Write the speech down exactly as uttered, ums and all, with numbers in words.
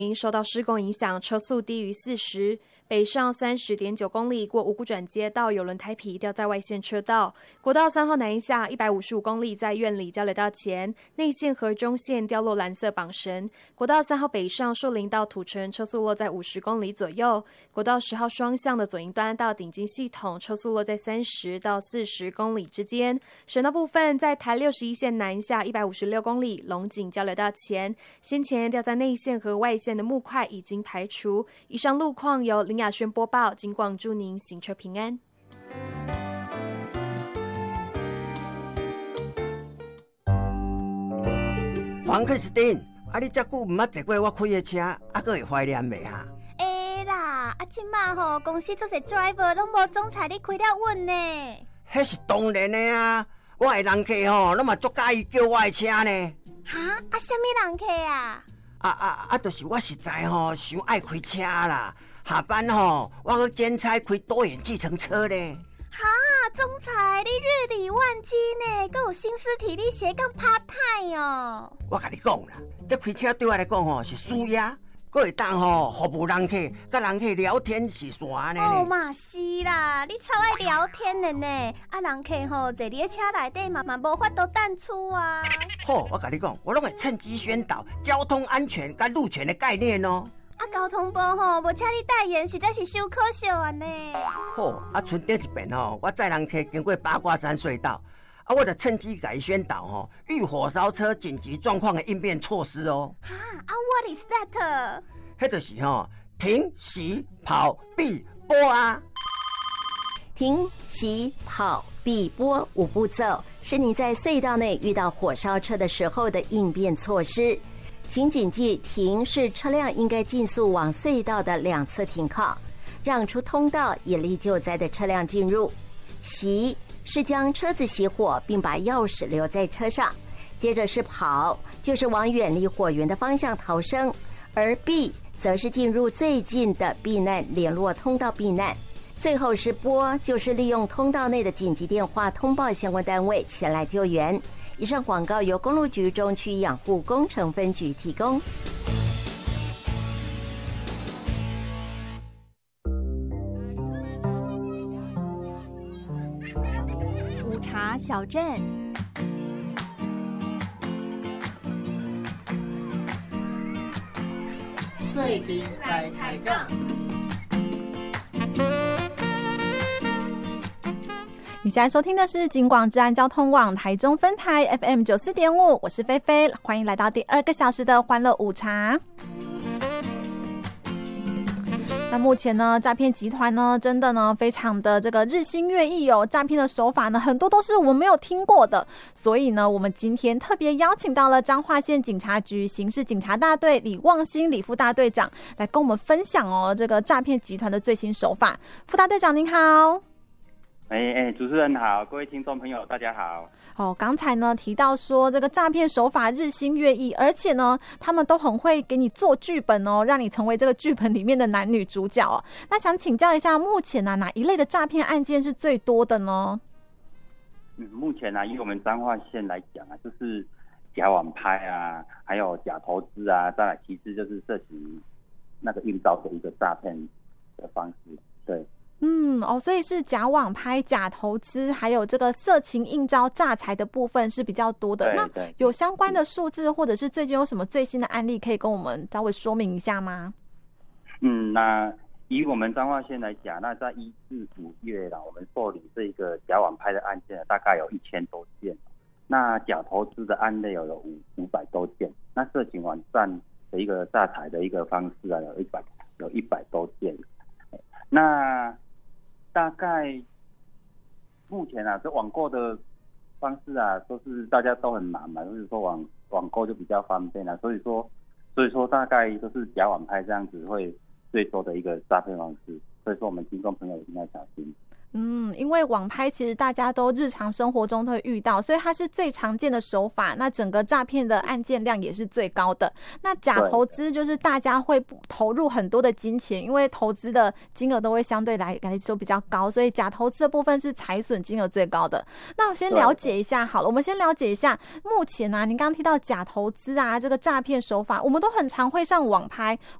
受到施工影响，车速低于四十，北上三十点九公里过五股转接到有轮胎皮掉在外线车道。国道三号南下一百五十五公里在苑里交流道前，内线和中线掉落蓝色绑绳。国道三号北上树林到土城车速落在五十公里左右。国道十号双向的左营端到顶金系统车速落在三十到四十公里之间。省道部分在台六十一线南下一百五十六公里龙井交流道前，先前掉在内线和外线的木块已经排除。以上路况由林雅轩播报，警广祝您行车平安。 黄克斯汀，啊，你遮久毋捌坐过我开的车，啊，阁会怀念未啊？ 会啦，啊，即马吼公司做些 driver 拢无总裁你开了稳呢。 迄是当然的啊，我的人客吼，拢嘛足介意叫我的车呢。 哈，啊，什么人客啊？ 啊啊啊！就是我实在吼想爱开车啦，下班吼我去兼差开多元计程车咧。 哈，总裁你日理万机呢，阁有心思体力斜杠 part time 哦。 我甲你讲啦，这开车对我来讲吼是舒压，阁会当吼服务人客，甲人客聊天是啥呢？ 哦嘛是啦，你超爱聊天的呢，啊人客吼坐你的车内底嘛嘛无法度等厝啊。 好，我甲你讲，我拢会趁机宣导交通安全跟路权的概念哦。 啊，交通部吼无请你代言，实在是伤可惜啊呢。 好，啊，春顶一遍吼，我载人客经过八卦山隧道，啊，我就趁机甲伊宣导吼，遇火烧车紧急状况的应变措施哦。 哈啊 ，What is that？ 迄就是吼，停、熄、跑、避、波啊。 停、熄、跑、避、波五步骤，是你在隧道内遇到火烧车的时候的应变措施。请谨记，停是车辆应该尽速往隧道的两侧停靠，让出通道，引力救灾的车辆进入。熄是将车子熄火，并把钥匙留在车上。接着是跑，就是往远离火源的方向逃生，而避则是进入最近的避难联络通道避难。最后是拨，就是利用通道内的紧急电话通报相关单位前来救援。以上广告由公路局中区养护工程分局提供。 午茶小镇， 最顶来开杠。 你现在收听的是警广治安交通网台中分台 F M 九四点五，我是菲菲，欢迎来到第二个小时的欢乐午茶。那目前呢，诈骗集团呢，真的呢，非常的这个日新月异哦，诈骗的手法呢，很多都是我们没有听过的。所以呢，我们今天特别邀请到了彰化县警察局刑事警察大队李旺兴李副大队长来跟我们分享哦，这个诈骗集团的最新手法。副大队长您好。 哎哎，主持人好，各位听众朋友大家好。 哦，刚才呢提到说这个诈骗手法日新月异，而且呢他们都很会给你做剧本哦，让你成为这个剧本里面的男女主角哦。那想请教一下，目前啊哪一类的诈骗案件是最多的呢？ 嗯，目前啊以我们彰化县来讲啊，就是假网拍啊，还有假投资啊，再来其次就是涉及那个应招的一个诈骗的方式，对。 嗯哦，所以是假网拍、假投资，还有这个色情应招诈财的部分是比较多的。那有相关的数字，或者是最近有什么最新的案例，可以跟我们稍微说明一下吗？ 嗯，那以我们彰化县来讲，那在一至五月啦，我们受理这个假网拍的案件大概有一千多件，那假投资的案例有有五五百多件，那色情网站的一个诈财的一个方式啊，有一百有一百多件，那大概目前啊，这网购的方式啊，都是大家都很忙嘛，就是说网网购就比较方便啦，所以说所以说大概都是假网拍这样子会最多的一个诈骗方式，所以说我们听众朋友一定要小心。 嗯，因为网拍其实大家都日常生活中都会遇到，所以它是最常见的手法。那整个诈骗的案件量也是最高的。那假投资就是大家会投入很多的金钱，因为投资的金额都会相对来来说比较高，所以假投资的部分是财损金额最高的。那我先了解一下好了，我们先了解一下目前啊，您刚刚提到假投资啊这个诈骗手法，我们都很常会上网拍，